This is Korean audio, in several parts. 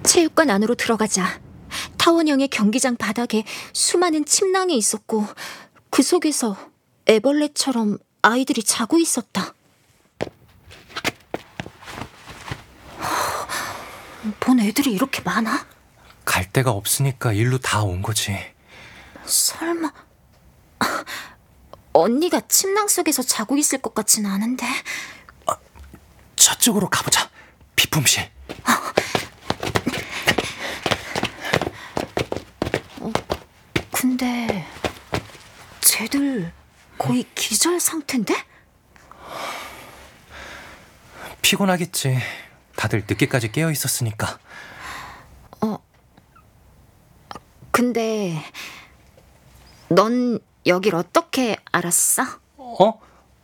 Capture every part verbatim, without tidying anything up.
체육관 안으로 들어가자 타원형의 경기장 바닥에 수많은 침낭이 있었고 그 속에서 애벌레처럼 아이들이 자고 있었다. 뭔 애들이 이렇게 많아? 갈 데가 없으니까 일로 다 온 거지. 설마 언니가 침낭 속에서 자고 있을 것 같진 않은데. 저쪽으로 가보자. 비품실. 어, 근데 쟤들 거의 기절 상태인데? 피곤하겠지. 다들 늦게까지 깨어 있었으니까. 어. 근데 넌 여길 어떻게 알았어? 어? 어,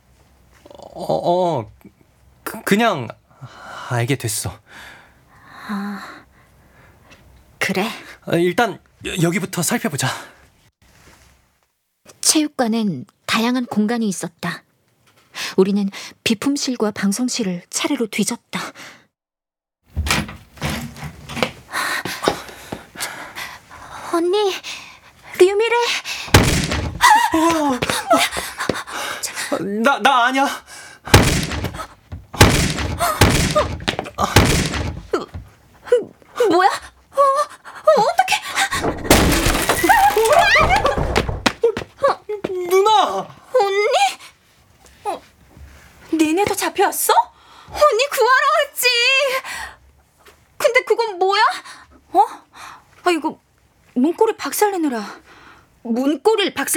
어, 그, 그냥 알게 됐어. 아, 그래. 일단 여기부터 살펴보자. 체육관엔 다양한 공간이 있었다. 우리는 비품실과 방송실을 차례로 뒤졌다. 언니, 류미래. 나, 나 아니야. 뭐야? 어, 어, 어떡해. 누나! 언니? 어, 니네도 잡혀왔어? 언니 구하러 왔지. 근데 그건 뭐야? 어? 아, 이거 문고리 박살내느라 문고리를 박살